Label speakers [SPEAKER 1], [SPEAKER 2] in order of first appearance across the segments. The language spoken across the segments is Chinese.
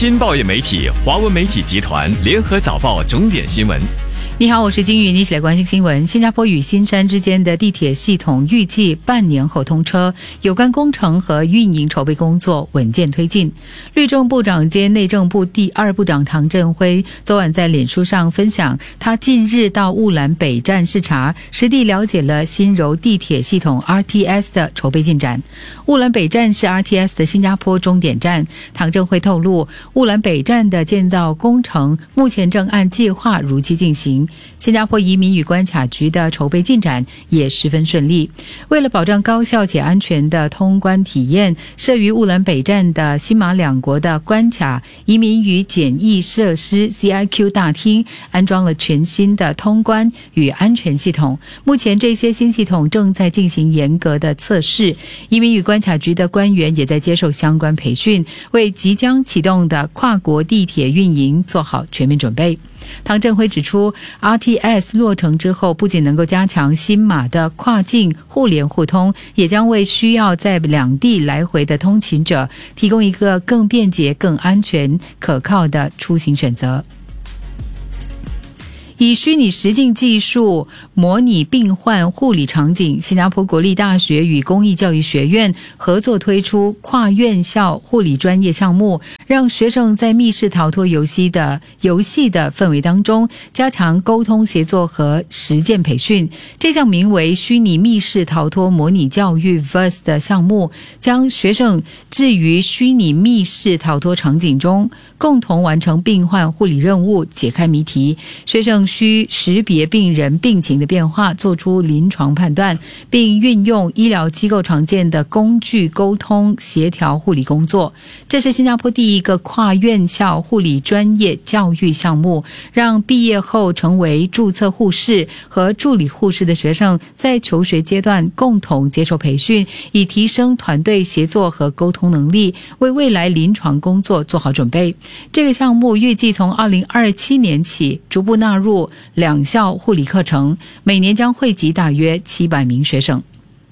[SPEAKER 1] 新报业媒体华文媒体集团联合早报重点新闻。
[SPEAKER 2] 你好，我是金宇，一起来关心新闻。新加坡与新山之间的地铁系统预计半年后通车，有关工程和运营筹备工作稳健推进。律政部长兼内政部第二部长唐振辉昨晚在脸书上分享，他近日到乌兰北站视察，实地了解了新柔地铁系统 RTS 的筹备进展。乌兰北站是 RTS 的新加坡终点站。唐振辉透露，乌兰北站的建造工程目前正按计划如期进行。新加坡移民与关卡局的筹备进展也十分顺利。为了保障高效且安全的通关体验，设于乌兰北站的新马两国的关卡移民与检疫设施 CIQ 大厅安装了全新的通关与安全系统。目前这些新系统正在进行严格的测试，移民与关卡局的官员也在接受相关培训，为即将启动的跨国地铁运营做好全面准备。唐振辉指出， RTS 落成之后，不仅能够加强新马的跨境互联互通，也将为需要在两地来回的通勤者提供一个更便捷、更安全、可靠的出行选择。以虚拟实境技术模拟病患护理场景，新加坡国立大学与公益教育学院合作推出跨院校护理专业项目，让学生在密室逃脱游戏的氛围当中加强沟通协作和实践培训。这项名为虚拟密室逃脱模拟教育 VERSE 的项目，将学生置于虚拟密室逃脱场景中，共同完成病患护理任务，解开谜题。学生需识别病人病情的变化，做出临床判断，并运用医疗机构常见的工具沟通协调护理工作。这是新加坡第一个跨院校护理专业教育项目，让毕业后成为注册护士和助理护士的学生在求学阶段共同接受培训，以提升团队协作和沟通能力，为未来临床工作做好准备。这个项目预计从2027年起逐步纳入两校护理课程，每年将惠及大约700名学生。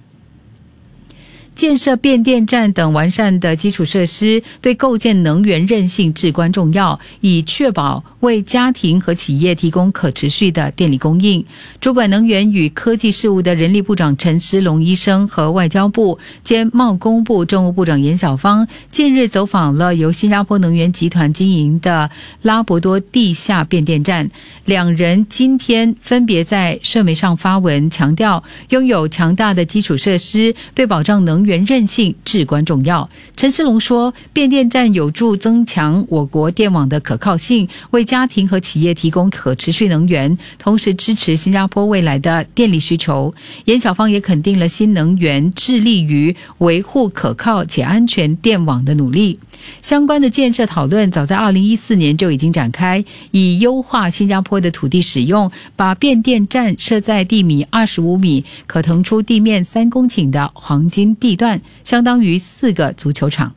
[SPEAKER 2] 建设变电站等完善的基础设施对构建能源韧性至关重要，以确保为家庭和企业提供可持续的电力供应。主管能源与科技事务的人力部长陈诗龙医生和外交部兼贸工部政务部长严小芳近日走访了由新加坡能源集团经营的拉伯多地下变电站，两人今天分别在社媒上发文，强调拥有强大的基础设施对保障能源韧性至关重要。陈诗龙说，变电站有助增强我国电网的可靠性，为家庭和企业提供可持续能源，同时支持新加坡未来的电力需求。严小芳也肯定了新能源致力于维护可靠且安全电网的努力。相关的建设讨论早在2014年就已经展开，以优化新加坡的土地使用，把变电站设在地米25米、可腾出地面3公顷的黄金地段，相当于4个足球场。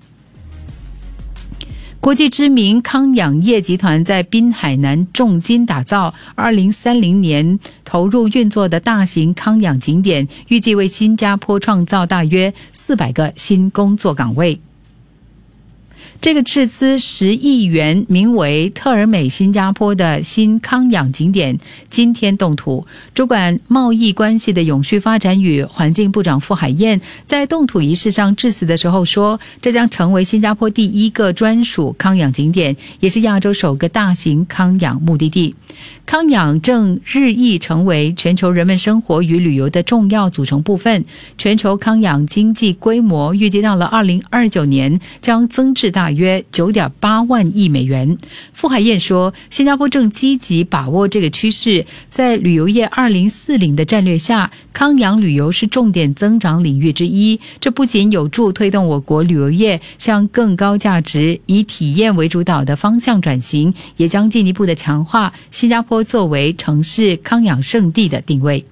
[SPEAKER 2] 国际知名康养业集团在滨海南重金打造2030年投入运作的大型康养景点，预计为新加坡创造大约400个新工作岗位。这个斥资10亿元名为特尔美新加坡的新康养景点今天动土。主管贸易关系的永续发展与环境部长傅海燕在动土仪式上致辞的时候说，这将成为新加坡第一个专属康养景点，也是亚洲首个大型康养目的地。康养正日益成为全球人们生活与旅游的重要组成部分。全球康养经济规模预计到了2029年将增至大约9.8万亿美元。傅海燕说，新加坡正积极把握这个趋势，在旅游业2040的战略下，康养旅游是重点增长领域之一。这不仅有助推动我国旅游业向更高价值、以体验为主导的方向转型，也将进一步的强化新加坡作为城市康养圣地的定位。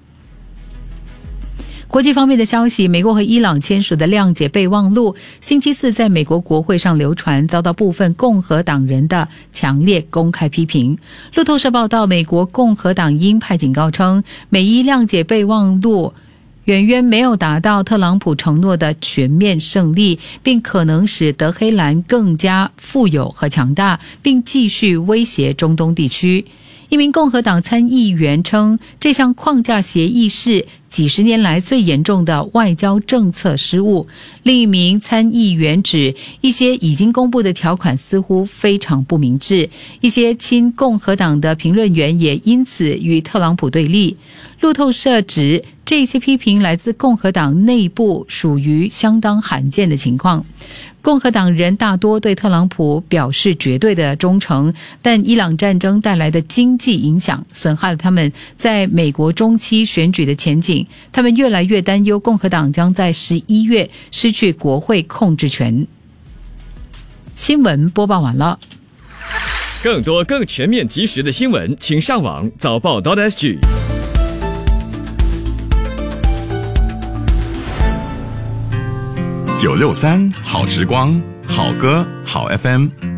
[SPEAKER 2] 国际方面的消息，美国和伊朗签署的谅解备忘录星期四在美国国会上流传，遭到部分共和党人的强烈公开批评。路透社报道，美国共和党鹰派警告称，美伊谅解备忘录远远没有达到特朗普承诺的全面胜利，并可能使德黑兰更加富有和强大，并继续威胁中东地区。一名共和党参议员称，这项框架协议是几十年来最严重的外交政策失误。另一名参议员指，一些已经公布的条款似乎非常不明智，一些亲共和党的评论员也因此与特朗普对立。路透社指，这些批评来自共和党内部，属于相当罕见的情况。共和党人大多对特朗普表示绝对的忠诚，但伊朗战争带来的经济影响损害了他们在美国中期选举的前景。他们越来越担忧共和党将在11月失去国会控制权。新闻播报完了。
[SPEAKER 1] 更多更全面及时的新闻，请上网早报.sg。
[SPEAKER 3] 963好时光，好歌好 FM。